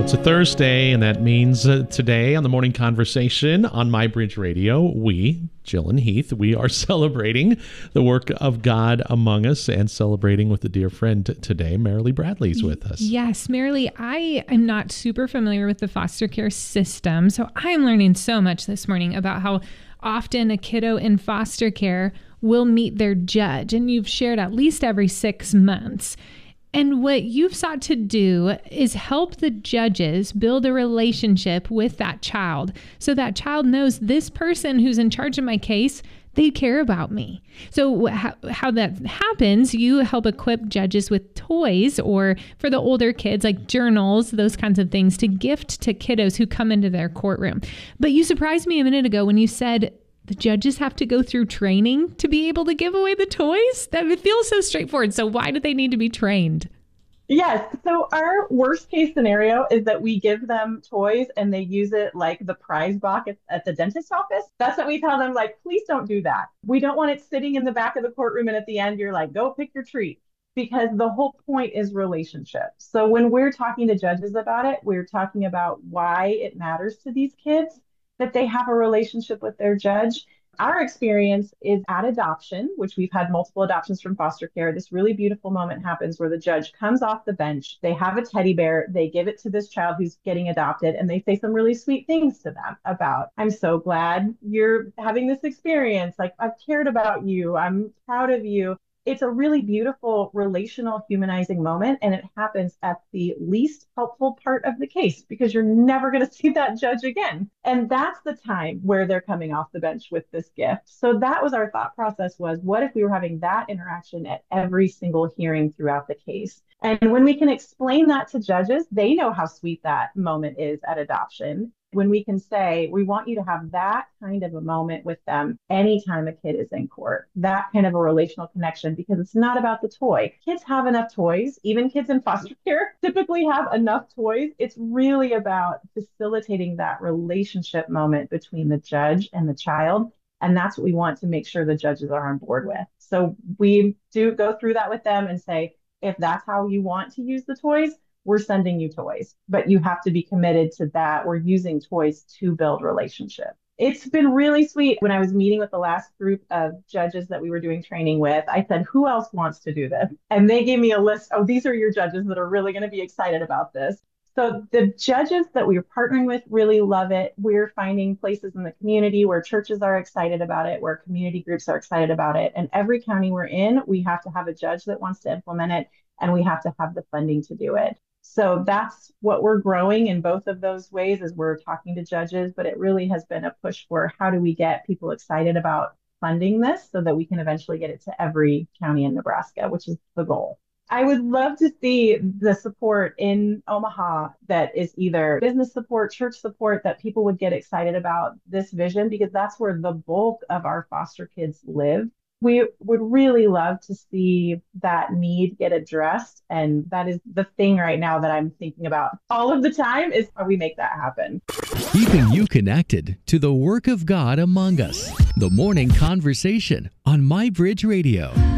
It's a Thursday, and that means today on the Morning Conversation on MyBridge Radio, we, Jill and Heath, we are celebrating the work of God among us and celebrating with a dear friend today. Marilee Bradley's with us. Yes, Marilee, I am not super familiar with the foster care system, so I am learning so much this morning about how often a kiddo in foster care will meet their judge, and you've shared at least every 6 months. And what you've sought to do is help the judges build a relationship with that child so that child knows this person who's in charge of my case, they care about me. So how that happens, you help equip judges with toys, or for the older kids, like journals, those kinds of things to gift to kiddos who come into their courtroom. But you surprised me a minute ago when you said the judges have to go through training to be able to give away the toys? That it feels so straightforward. So why do they need to be trained? Yes. So our worst case scenario is that we give them toys and they use it like the prize box at the dentist office. That's what we tell them, like, please don't do that. We don't want it sitting in the back of the courtroom and at the end you're like, go pick your treat. Because the whole point is relationship. So when we're talking to judges about it, we're talking about why it matters to these kids that they have a relationship with their judge. Our experience is at adoption, which we've had multiple adoptions from foster care. This really beautiful moment happens where the judge comes off the bench. They have a teddy bear. They give it to this child who's getting adopted, and they say some really sweet things to them about, I'm so glad you're having this experience. Like, I've cared about you. I'm proud of you. It's a really beautiful relational humanizing moment, and it happens at the least helpful part of the case because you're never going to see that judge again. And that's the time where they're coming off the bench with this gift. So that was our thought process, was what if we were having that interaction at every single hearing throughout the case? And when we can explain that to judges, they know how sweet that moment is at adoption. When we can say, we want you to have that kind of a moment with them anytime a kid is in court, that kind of a relational connection, because it's not about the toy. Kids have enough toys. Even kids in foster care typically have enough toys. It's really about facilitating that relationship moment between the judge and the child. And that's what we want to make sure the judges are on board with. So we do go through that with them and say, if that's how you want to use the toys, we're sending you toys, but you have to be committed to that. We're using toys to build relationship. It's been really sweet. When I was meeting with the last group of judges that we were doing training with, I said, who else wants to do this? And they gave me a list. Oh, these are your judges that are really going to be excited about this. So the judges that we are partnering with really love it. We're finding places in the community where churches are excited about it, where community groups are excited about it. And every county we're in, we have to have a judge that wants to implement it, and we have to have the funding to do it. So that's what we're growing in both of those ways as we're talking to judges, but it really has been a push for how do we get people excited about funding this so that we can eventually get it to every county in Nebraska, which is the goal. I would love to see the support in Omaha that is either business support, church support, that people would get excited about this vision, because that's where the bulk of our foster kids live. We would really love to see that need get addressed. And that is the thing right now that I'm thinking about all of the time, is how we make that happen. Keeping you connected to the work of God among us. The Morning Conversation on MyBridge Radio.